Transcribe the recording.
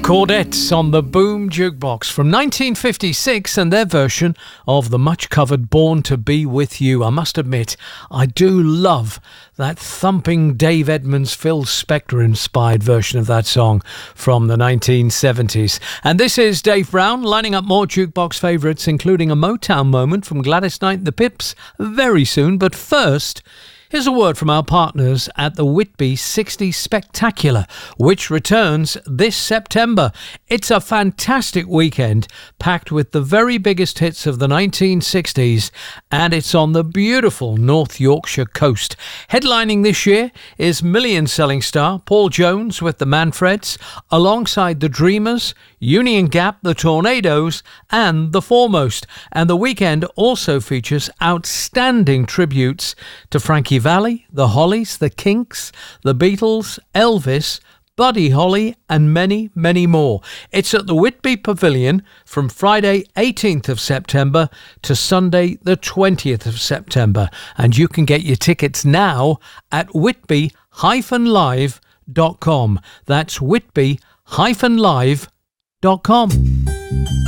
Chordettes on the Boom Jukebox from 1956 and their version of the much-covered Born to Be With You. I must admit, I do love that thumping Dave Edmunds, Phil Spector-inspired version of that song from the 1970s. And this is Dave Brown lining up more jukebox favourites, including a Motown moment from Gladys Knight and the Pips very soon. But first, here's a word from our partners at the Whitby 60 Spectacular, which returns this September. It's a fantastic weekend packed with the very biggest hits of the 1960s, and it's on the beautiful North Yorkshire coast. Headlining this year is million-selling star Paul Jones with the Manfreds, alongside the Dreamers, Union Gap, the Tornadoes, and the Foremost. And the weekend also features outstanding tributes to Frankie Valli, the Hollies, the Kinks, the Beatles, Elvis, Buddy Holly, and many, many more. It's at the Whitby Pavilion from Friday 18th of September to Sunday the 20th of September. And you can get your tickets now at whitby-live.com. That's whitby-live.com.